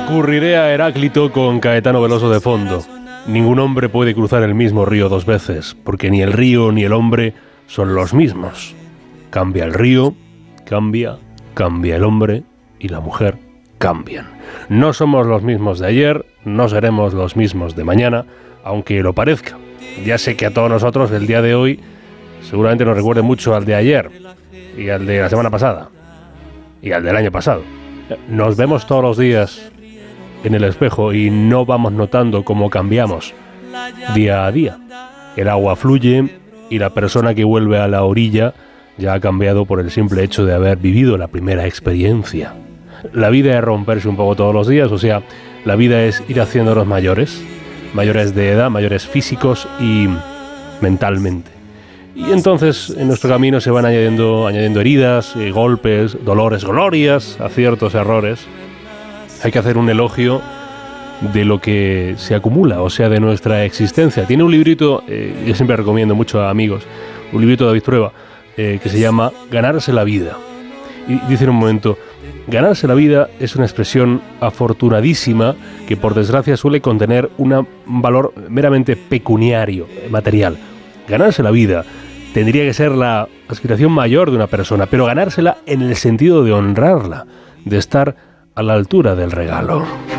Recurriré a Heráclito con Caetano Veloso de fondo. Ningún hombre puede cruzar el mismo río dos veces, porque ni el río ni el hombre son los mismos. Cambia el río, cambia el hombre y la mujer cambian. No somos los mismos de ayer, no seremos los mismos de mañana, aunque lo parezca. Ya sé que a todos nosotros el día de hoy seguramente nos recuerde mucho al de ayer, y al de la semana pasada, y al del año pasado. Nos vemos todos los días en el espejo y no vamos notando cómo cambiamos día a día. El agua fluye y la persona que vuelve a la orilla ya ha cambiado por el simple hecho de haber vivido la primera experiencia. La vida es romperse un poco todos los días, o sea, la vida es ir haciéndonos mayores de edad, mayores físicos y mentalmente. Y entonces en nuestro camino se van añadiendo heridas, golpes, dolores, glorias, aciertos, errores. Hay que hacer un elogio de lo que se acumula, o sea, de nuestra existencia. Tiene un librito, yo siempre recomiendo mucho a amigos, un librito de David Trueba, que se llama Ganarse la vida. Y dice en un momento, ganarse la vida es una expresión afortunadísima que por desgracia suele contener un valor meramente pecuniario, material. Ganarse la vida tendría que ser la aspiración mayor de una persona, pero ganársela en el sentido de honrarla, de estar a la altura del regalo.